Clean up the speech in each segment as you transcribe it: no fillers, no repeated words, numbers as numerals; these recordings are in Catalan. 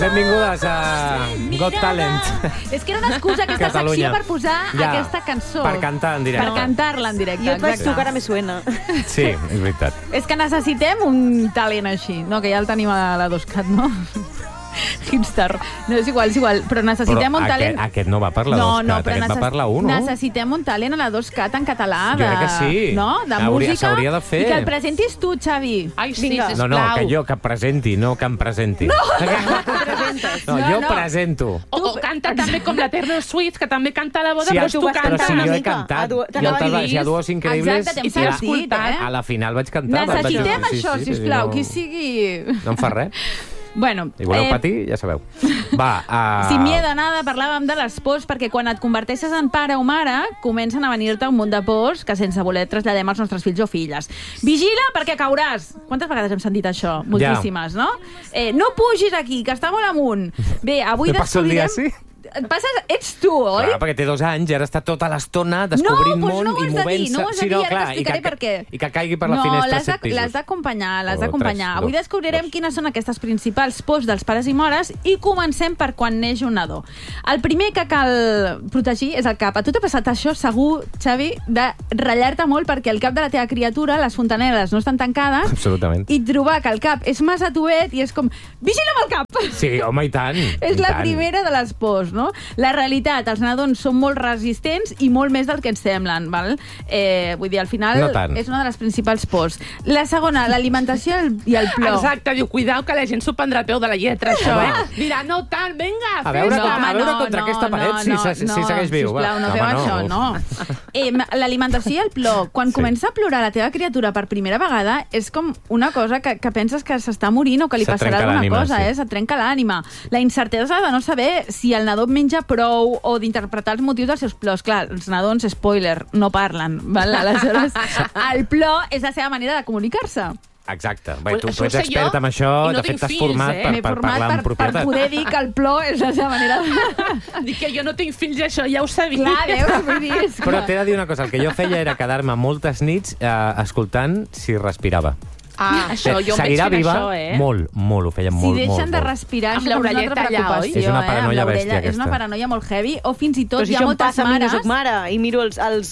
Benvingudes a Got Talent. És que era una excusa aquesta secció per posar aquesta cançó. Per cantar en directe. Per cantar-la en directe. Jo et vaig tocar, ara me suena. Sí, és veritat. És que necessitem un talent així, no? Que ja el tenim a la 2CAT, no? Hipster. No, és igual, però necessitem un talent... Aquest no va per la 2CAT, aquest va per la 1, no? Necessitem un talent a la 2CAT en català. Jo crec que sí. No? De música. S'hauria de fer. I que el presentis tu, Xavi. Ai, sí, sisplau. No, que presenti, no que em presenti. No, jo presento. O canta també com la Taylor Swift, que també canta a la boda, però tu Però cantes si una jo he mica. cantat. Si a Duos Increïbles... Exacte, t'hem sentit, A la final vaig cantar. Necessitem això, sisplau, qui sigui... No em fa res. Bueno, Si voleu patir, ja sabeu. Va, Sin miedo a nada, parlàvem de les pors, perquè quan et converteixes en pare o mare, comencen a venir-te un munt de pors que sense voler traslladem als nostres fills o filles. Vigila perquè cauràs. Quantes vegades hem sentit això? Moltíssimes, no? No pugis aquí, que està molt amunt. Bé, avui Me passo el dia descobrirem... així? Ets tu, oi? Clar, perquè té 2 anys i ara està tota l'estona descobrint món i movent-se. No ho has de dir, ara t'explicaré per què. I que caigui per la finestra 7 pisos. L'has d'acompanyar, Tres, Avui descobrirem quines són aquestes principals pors dels pares i mares i comencem per quan neix un nadó. El primer que cal protegir és el cap. A tu t'ha passat això, segur, Xavi, de ratllar-te molt perquè el cap de la teva criatura, les fontaneles no estan tancades. Absolutament. I trobar que el cap és massa tuet i és com, vigila amb el cap! Sí, home, i tant. És la primera de les pors, no? La realitat, els nadons són molt resistents i molt més del que ens semblen, val? Vull dir, al final és una de les principals pors. La segona, l'alimentació i el plor. Exacte, diu, cuidao que la gent s'ho prendrà a peu de la lletra, això, Dirà, no tant, vinga, a veure contra aquesta paret si segueix viu. Sisplau, no feu això, no. L'alimentació i el plor. Quan comença a plorar la teva criatura per primera vegada, és com una cosa que penses que s'està morint o que li passarà alguna cosa, se't trenca l'ànima. La incertesa de no saber si el nadó menja prou o d'interpretar els motius dels seus plors. Clar, els nadons, spoiler, no parlen, val? Aleshores, el plor és la seva manera de comunicar-se. Exacte. Bé, tu ets expert en això, de fet t'has format per parlar amb propietat. Per poder dir que el plor és la seva manera de... Dic que jo no tinc fills, això ja ho sabia. Clar, veus, vull dir... Però t'he de dir una cosa, el que jo feia era quedar-me moltes nits escoltant si respirava. Això, jo em vaig seguirà fer viva això, molt, ho feia molt. Si deixen de respirar, amb l'orelleta allà, oi? És una paranoia bèstia, aquesta. És una paranoia molt heavy, o fins i tot hi ha moltes mares... mares... Jo soc mare i miro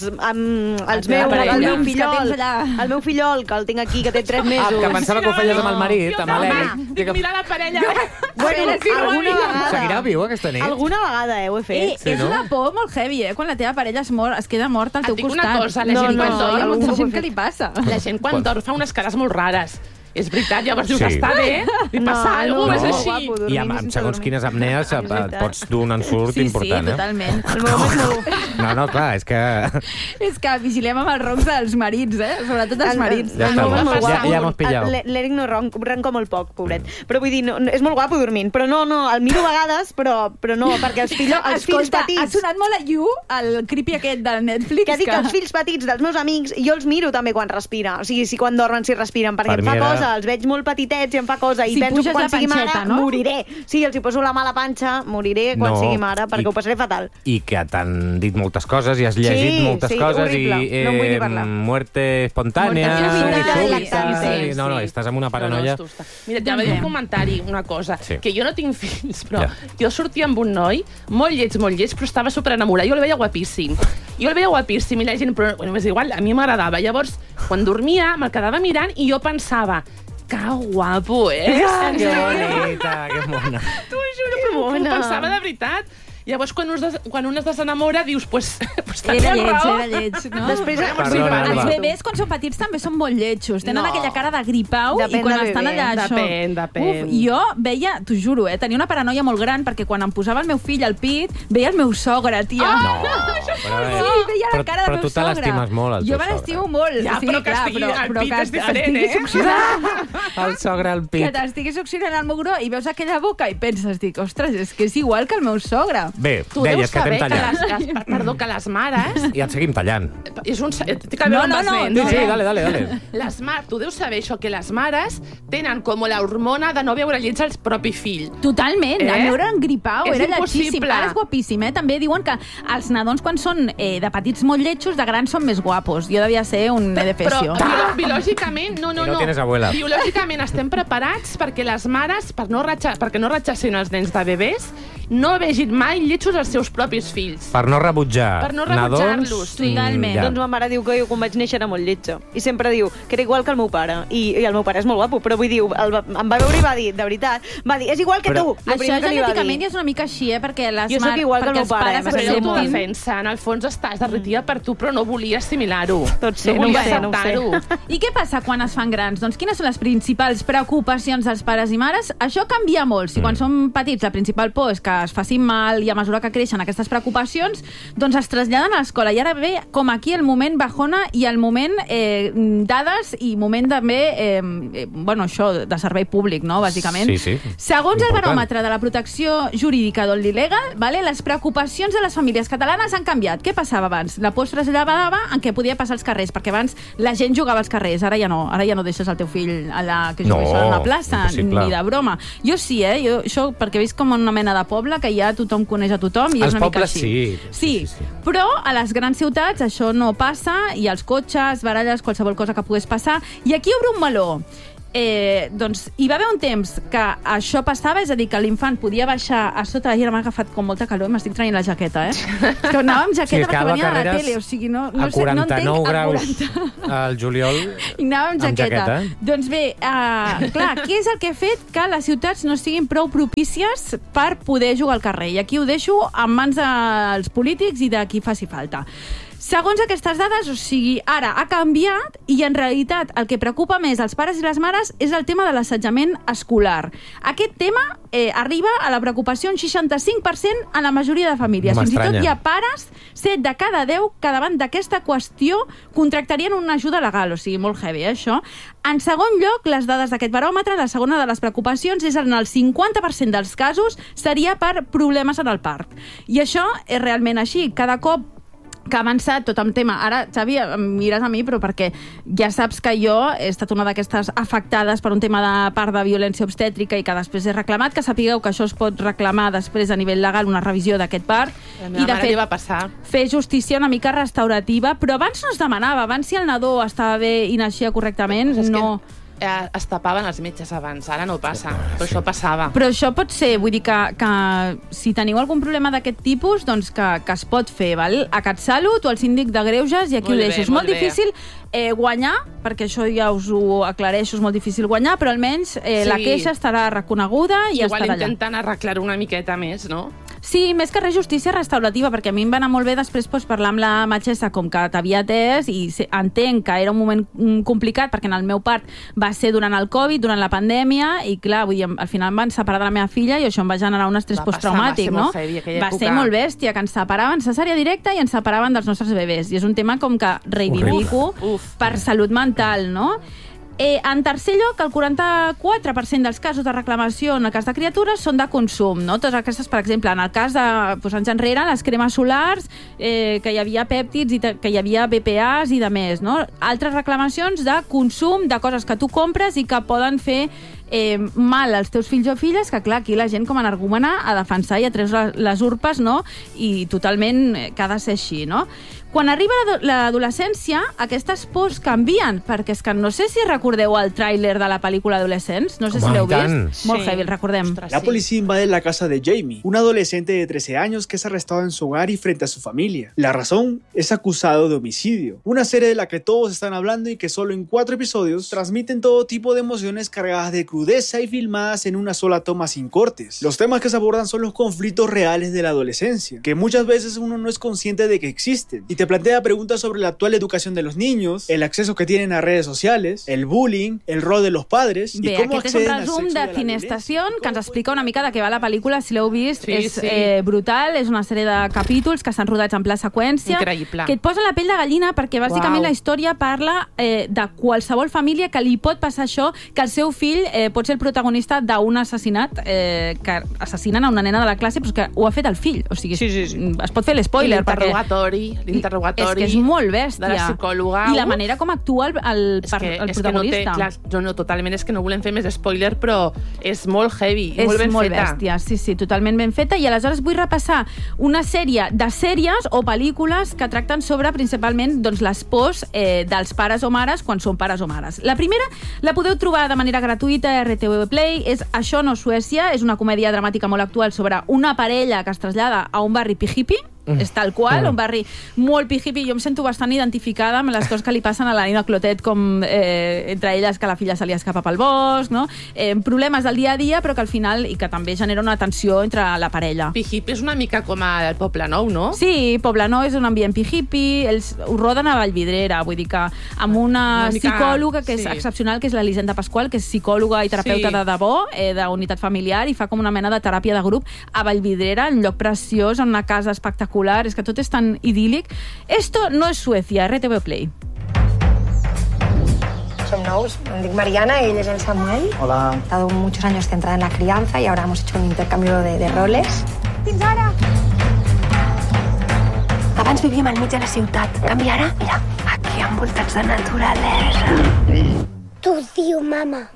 el meu fillol, que el tinc aquí, que té 3 mesos. Que pensava que ho feies amb el marit, amb l'Eli. Dic, mira la parella. Seguirà viu aquesta nit? Alguna vegada, ho he fet. És una por molt heavy, quan la teva parella es queda morta al teu costat. Et dic una cosa, la gent quan dorm... Hi ha molta gent que li passa. La gent quan dorm fa unes cares molt rares. És veritat, llavors diu que està bé, li passa alguna cosa, és així. I amb segons quines apnees et pots dur un ensurt important, Sí, totalment. No, clar, és que... És que vigilem amb els roncs dels marits, sobretot els marits. Ja m'has pillat. L'Eric no ronca molt poc, pobret. Però vull dir, és molt guapo dormint. Però no, el miro a vegades, però no, perquè els fills petits... Ha sonat molt a You, el creepy aquest del Netflix. Que dic que els fills petits dels meus amics, jo els miro també quan respira. O sigui, si quan dormen, si respiren, perquè em fa cosa, els veig molt petitets i em fa cosa, i penso que quan sigui mare moriré. Sí, els hi poso la mà a la panxa, moriré quan sigui mare, perquè ho passaré fatal. I que t'han dit moltes coses i has llegit moltes coses i no vull ni parlar. Muerte espontània... No, estàs amb una paranoia... Mira, t'ha de dir un comentari, una cosa, que jo no tinc fills, però jo sortia amb un noi molt lleig, però estava superenamorat, jo el veia guapíssim. I la gent, però és igual, a mi m'agradava. Llavors, quan dormia, me'l quedava mirant i jo pensava, que guapo, Que bonita, que mona. T'ho juro, però ho pensava de veritat. Llavors, quan un es desenamora, dius, pues era lleig, no? Després, els bebès, quan són petits, també són molt lletjos. Tenen aquella cara de gripau i quan estan allà, això... Depèn. Jo veia, t'ho juro, tenia una paranoia molt gran perquè quan em posava el meu fill al pit, veia el meu sogre, tia. Sí, veia la cara del meu sogre. Però tu te l'estimes molt, el teu sogre. Jo me l'estimo molt. Ja, però que estigui al pit és diferent, El sogre al pit. Que t'estigui succionant el mugró i veus aquella boca i penses, dic, ostres, és que és igual que el meu sogre. Bé, deies que t'hem tallat. Perdó, que les mares... I et seguim tallant. És un... Tinc a veure amb els nens. Sí, dale. Tu deus saber això, que les mares tenen com l'hormona de no veure llets al propi fill. Totalment. El meu era engripau, era lletgíssim. Ara és guapíssim, També diuen que els nadons, quan són de petits molt lletjos, de grans són més guapos. Jo devia ser un edefesio. Però biològicament, no. No tienes abuela. Biològicament estem preparats perquè les mares, perquè no ratxassin els nens de bebès, no vegin mai lletjos als seus propis fills. Per no rebutjar nadons. Totalment. Doncs ma mare diu que jo quan vaig néixer era molt lletja. I sempre diu que era igual que el meu pare. I el meu pare és molt guapo, però vull dir, em va veure i va dir, de veritat, és igual que tu. Això genèticament és una mica així, perquè les jo soc igual que el meu pare. Però ell t'ho defensa. En el fons estàs derretida per tu, però no volia assimilar-ho. Tot sé, no volia acceptar-ho. I què passa quan es fan grans? Doncs quines són les principals preocupacions dels pares i mares? Això canvia molt. Si quan som petits la principal por és que es facin mal i a mesura que creixen aquestes preocupacions, doncs es traslladen a l'escola. I ara ve com aquí el moment bajona i el moment dades i moment també, això, de servei públic, no?, bàsicament. Sí. Segons el baròmetre de la protecció jurídica d'Oldilegal, les preocupacions de les famílies catalanes han canviat. Què passava abans? La por es traslladava en què podia passar als carrers, perquè abans la gent jugava als carrers, ara ja no deixes el teu fill allà que jugui sol a una plaça, ni de broma. Jo sí, això perquè veig com una mena de poble que ja tothom coneix a tothom i és una mica així. Sí, però a les grans ciutats això no passa, i als cotxes, baralles, qualsevol cosa que pogués passar. I aquí obre un meló. Doncs hi va haver un temps que això passava, és a dir, que l'infant podia baixar a sota. I ara m'ha agafat com molta calor i m'estic traient la jaqueta, que anava amb jaqueta perquè venia de la tele, o sigui, no a 49 graus al juliol i anava amb jaqueta. Doncs bé, clar, què és el que ha fet que les ciutats no siguin prou propícies per poder jugar al carrer? I aquí ho deixo en mans dels polítics i de qui faci falta. Segons aquestes dades, o sigui, ara ha canviat i en realitat el que preocupa més als pares i les mares és el tema de l'assetjament escolar. Aquest tema arriba a la preocupació un 65% en la majoria de famílies. Fins i tot hi ha pares, 7 de cada 10, que davant d'aquesta qüestió contractarien una ajuda legal, o sigui, molt heavy, això. En segon lloc, les dades d'aquest baròmetre, la segona de les preocupacions és en el 50% dels casos seria per problemes en el part. I això és realment així. Cada cop que ha avançat tot el tema. Ara, Xavi, em mires a mi, però perquè ja saps que jo he estat una d'aquestes afectades per un tema de part de violència obstètrica i que després he reclamat, que sapigueu que això es pot reclamar després a nivell legal, una revisió d'aquest part. I de fet, va passar. Fer justícia una mica restaurativa, però abans no es demanava. Abans, si el nadó estava bé i naixia correctament, no... Es tapaven els metges abans, ara no passa, però això passava. Però això pot ser, vull dir que si teniu algun problema d'aquest tipus, doncs que es pot fer, val? A CatSalut o al síndic de Greuges, i aquí ho deixo. És molt difícil guanyar, perquè això ja us ho aclareixo, és molt difícil guanyar, però almenys la queixa estarà reconeguda i estarà allà. Igual intenten arreglar una miqueta més, no? Sí, més que res justícia restaurativa, perquè a mi em va anar molt bé després parlar amb la metgessa com que t'havia atès, i entenc que era un moment complicat, perquè en el meu part va ser durant el Covid, durant la pandèmia, i clar, vull dir, al final em van separar de la meva filla i això em va generar un estrès posttraumàtic, no? Va ser molt bèstia, que ens separaven cesària directa i ens separaven dels nostres bebès, i és un tema com que reivindico per salut mental, no? En tercer lloc, el 44% dels casos de reclamació en el cas de criatures són de consum, no? Totes aquestes, per exemple, en el cas de anys enrere, les cremes solars, que hi havia pèptids, que hi havia BPAs i de més, no? Altres reclamacions de consum, de coses que tu compres i que poden fer mal als teus fills o filles, que clar, aquí la gent com a energúmena a defensar i a treure les urpes, no? I totalment que ha de ser així, no? Quan arriba l'adolescència, aquestes pors canvien, perquè és que no sé si recordeu el tràiler de la pel·lícula Adolescents, no sé si l'heu vist. Molt heavy, el recordem. La policía invade la casa de Jamie, un adolescente de 13 años que es arrestado en su hogar y frente a su familia. La razón es acusado de homicidio, una serie de la que todos están hablando y que solo en 4 episodios transmiten todo tipo de emociones cargadas de crudeza y filmadas en una sola toma sin cortes. Los temas que se abordan son los conflictos reales de la adolescencia, que muchas veces uno no es consciente de que existen, y te plantea preguntas sobre la actual educación de los niños, el acceso que tienen a redes sociales, el bullying, el rol de los padres i com acceden al sexo de la Cinestació, que ens explica una mica de què va la pel·lícula, si l'heu vist, és brutal, és una sèrie de capítols que estan rodats en pla seqüència, increïble, que et posa la pell de gallina, perquè bàsicament la història parla de qualsevol família que li pot passar això, que el seu fill pot ser el protagonista d'un assassinat que assassinen a una nena de la classe, però que ho ha fet el fill. O sigui, es pot fer l'espoiler. L'interrogatori. És que és molt bèstia. De la psicòloga. I la manera com actua el protagonista. Totalment, és que no volem fer més spoiler, però és molt heavy, és molt ben molt feta. Bèstia, sí, totalment ben feta. I aleshores vull repassar una sèrie de sèries o pel·lícules que tracten sobre principalment les pors dels pares o mares quan són pares o mares. La primera la podeu trobar de manera gratuïta a RTV Play, és Això no Suècia, és una comèdia dramàtica molt actual sobre una parella que es trasllada a un barri pijipi, és tal qual, un barri molt pijipi. Jo em sento bastant identificada amb les coses que li passen a la Nina Clotet, com entre elles que la filla se li escapa pel bosc, no? Problemes del dia a dia, però que al final, i que també genera una tensió entre la parella. Pijipi és una mica com el Poblenou, no? Sí, Poblenou és un ambient pijipi, ells ho roden a Vallvidrera, vull dir que amb una psicòloga que és excepcional, que és l'Elisenda Pasqual, que és psicòloga i terapeuta de debò, d'unitat familiar, i fa com una mena de teràpia de grup a Vallvidrera, un lloc preciós, en una casa espectacular. És que tot és tan idíl·lic. Esto no es Suecia, RTV Play. Som nous, em dic Mariana y él es el Samuel. Hola. He estado muchos años centrada en la crianza y ahora hemos hecho un intercambio de roles. Fins ara! Abans vivíem al mig de la ciutat. Canvi ara, mira, aquí envoltats de naturalesa. Tu diu, mama.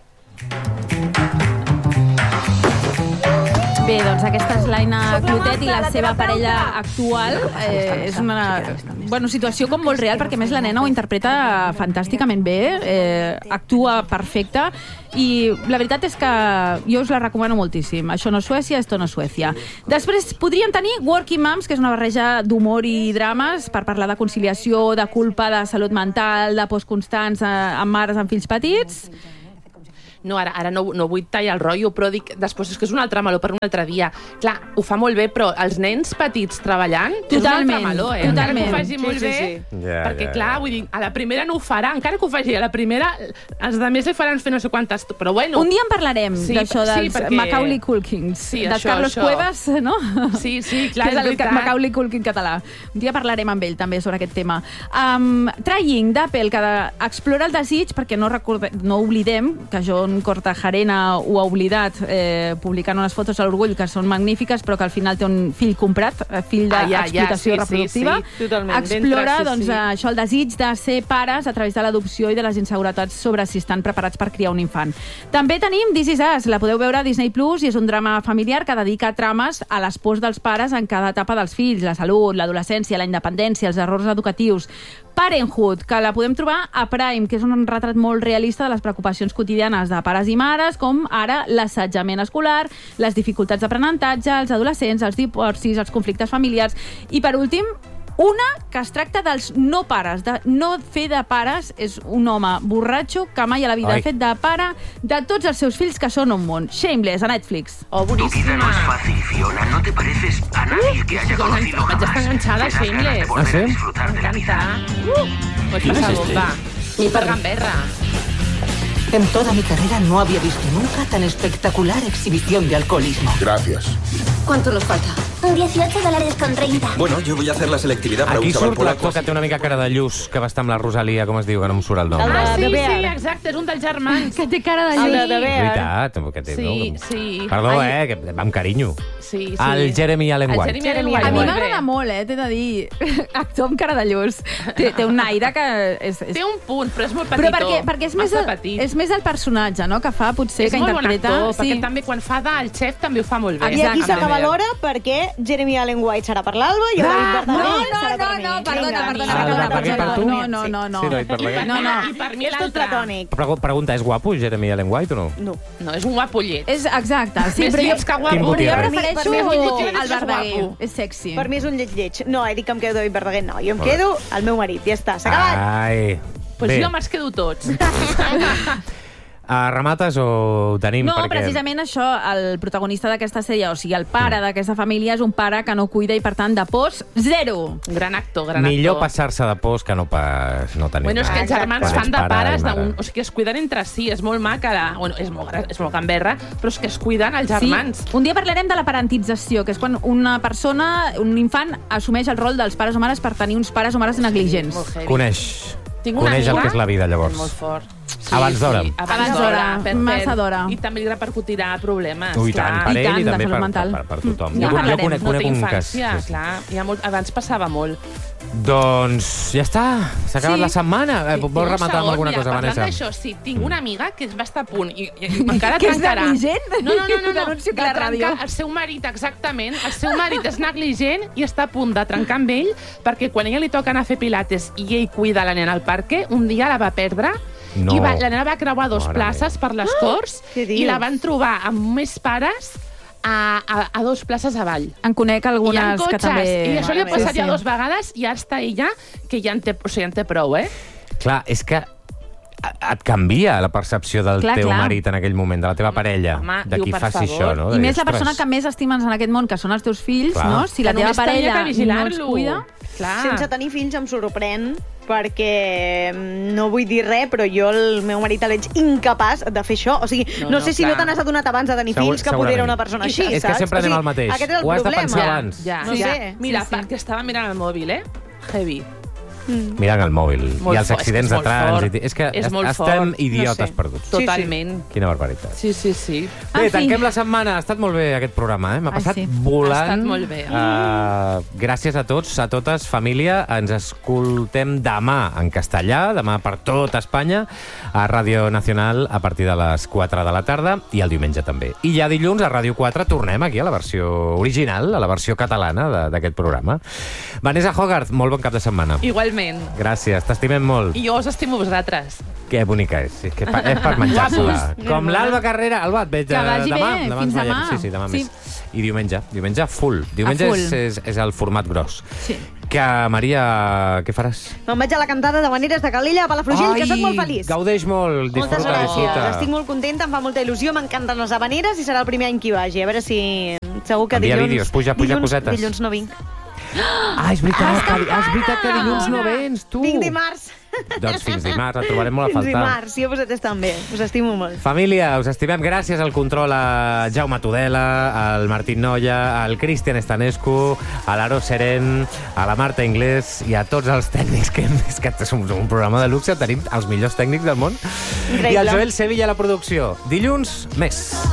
Bé, doncs aquesta és l'Aina Clotet i la seva parella actual. És una situació com molt real, perquè a més la nena ho interpreta fantàsticament bé, actua perfecta, i la veritat és que jo us la recomano moltíssim. Això no és Suècia, esto no és Suècia. Després podríem tenir Working Moms, que és una barreja d'humor i drames per parlar de conciliació, de culpa, de salut mental, de pors constants amb mares amb fills petits. No, ara no vull tallar el rotllo, però dic, després és que és un altre meló per un altre dia. Clar, ho fa molt bé, però els nens petits treballant és un altre meló, Encara que ho faci molt bé, perquè clar, vull dir, a la primera no ho farà, encara que ho faci a la primera, els de més li faran fer no sé quantes... Però bueno... Un dia en parlarem, d'això dels Macaulay Culkins, del Carlos Cuevas, no? Sí, clar, és veritat. Macaulay Culkin català. Un dia parlarem amb ell també sobre aquest tema. Trying, d'Apple, que explora el desig, perquè no oblidem que John Cortajarena ho ha oblidat publicant unes fotos a l'Orgull que són magnífiques, però que al final té un fill comprat, fill d'explotació reproductiva. Explora això, el desig de ser pares a través de l'adopció i de les inseguretats sobre si estan preparats per criar un infant. També tenim This Is Us, la podeu veure a Disney Plus, i és un drama familiar que dedica trames a les pors dels pares en cada etapa dels fills, la salut, l'adolescència, la independència, els errors educatius. Parenthood, que la podem trobar a Prime, que és un retrat molt realista de les preocupacions quotidianes de pares i mares, com ara l'assetjament escolar, les dificultats d'aprenentatge, els adolescents, els divorcis, els conflictes familiars. I per últim, una que es tracta dels no pares, de no fer de pares. És un home borratxo que mai a la vida ha fet de pare de tots els seus fills, que són un món. Shameless, a Netflix. Oh, boníssima. Tu vida no es fácil, Fiona. No te pareces a nadie que haya conocido jamás. Vaig estar enganxada a Shameless. M'encanta. Pues pasa bomba. Super gamberra. En toda mi carrera no había visto nunca tan espectacular exhibición de alcoholismo. Gracias. ¿Cuánto nos falta? $18.30. Bueno, yo voy a hacer la selectividad para Aquí un chaval surt polaco. l'actor que té una mica cara de lluç, que va estar amb la Rosalia, com es diu, que no em surt el nom. Sí, exacte, és un dels germans. Que té cara de lluç. És veritat, que té, sí. Perdó, que va amb carinyo. Sí. El Jeremy Allen White. A mi m'agrada molt, t'he de dir. Actor amb cara de lluç. Té un aire que... Té un punt, però és molt petitó. Però perquè és més el personatge, no?, que fa, potser, que interpreta... És molt bon actor, perquè també quan fa del xef també ho fa molt bé. I aquí s'acaba l'hora, perquè Jeremy Allen White serà per l'Alba i el David Verdaguer serà per mi. No, perdona. No. I per mi és tot platònic. Pregunta, és guapo Jeremy Allen White o no? No, és un guapollet. És exacte. Sí, però jo prefereixo el Verdaguer. És sexy. Per mi és un lleig. No, he dit que em quedo David Verdaguer, no. Jo em quedo el meu marit, ja està, s'ha acabat. Ai. Pues jo me'ls quedo tots. Remates o ho tenim? No, precisament això, el protagonista d'aquesta sèrie, o sigui, el pare d'aquesta família, és un pare que no cuida i, per tant, de pors, zero. Gran actor. Millor passar-se de pors que no tenir. Bueno, és que els germans fan de pares, o sigui, es cuiden entre si, és molt maca, bueno, és molt gamberra, però és que es cuiden els germans. Sí. Un dia parlarem de la parentització, que és quan una persona, un infant, assumeix el rol dels pares o mares per tenir uns pares o mares negligents. Coneix el que és la vida, llavors. Molt fort. Abans d'hora. Abans d'hora, massa d'hora. I també li repercutirà problemes. Ui, tant, per ell i també per tothom. Jo conec un cas. Clar, abans passava molt. Doncs ja està, s'ha acabat la setmana. Vols rematar amb alguna cosa, Vanessa? Parlant d'això, sí, tinc una amiga que va estar a punt i encara trencarà. Que és negligent? No, de trencar el seu marit, exactament. El seu marit és negligent i està a punt de trencar amb ell perquè quan ella li toca anar a fer pilates i ell cuida la nena al parque, un dia la va perdre i la nena va creuar 2 places per les Corts i la van trobar amb més pares a 2 places avall. En conec algunes que també... I això li ha passat ja 2 vegades i ja està ella, que ja en té prou, Clar, és que et canvia la percepció del teu marit en aquell moment, de la teva parella, de qui faci això, no? I més la persona que més estimes en aquest món, que són els teus fills, no? Si la teva parella no els cuida... Sense tenir fills em sorprèn, perquè no vull dir res, però jo el meu marit el veig incapaç de fer això. O sigui, no sé si no te n'has adonat abans de tenir fills que poder era una persona així, saps? És que sempre anem al mateix. Aquest és el problema. Ho has de pensar abans. No sé. Mira, perquè estava mirant el mòbil, Heavy. Mirant el mòbil. I els accidents de trànsit. És que estem idiotes perduts. Totalment. Quina barbaritat. Sí. Bé, tanquem la setmana. Ha estat molt bé aquest programa, M'ha passat volant. Ha estat molt bé. Gràcies a tots, a totes, família. Ens escoltem demà en castellà, demà per tot Espanya, a Ràdio Nacional a partir de les 4 de la tarda i el diumenge també. I ja dilluns a Ràdio 4 tornem aquí a la versió original, a la versió catalana d'aquest programa. Vanessa Hogarth, molt bon cap de setmana. Igualment. Gràcies, t'estimem molt. I jo us estimo vosaltres. Que bonica és. És per menjar-se-la. Com l'Alba Carrera. Alba, et veig demà. Fins demà. Sí, demà més. I diumenge full. Diumenge és el format gros. Sí. Que, Maria, què faràs? Me'n vaig a la cantada de Maneres de Calella a Palafrugell, que soc molt feliç. Gaudeix molt, disfruta. Moltes gràcies. Estic molt contenta, em fa molta il·lusió, m'encanten les habaneres i serà el primer any que hi vagi. A veure si... Segur que envia vídeos, puja cosetes. Dilluns no vinc. És veritat que dilluns no vens, tu. Vinc dimarts. Doncs fins dimarts, et trobarem molt a faltar. Fins dimarts, jo vosaltres també, us estimo molt. Família, us estimem, gràcies al control a Jaume Tudela, al Martín Noia, al Cristian Estanescu, a l'Aro Seren, a la Marta Inglés i a tots els tècnics, que és un programa de luxe, tenim els millors tècnics del món. Increïble. I al Joel Sevilla a la producció. Dilluns, més.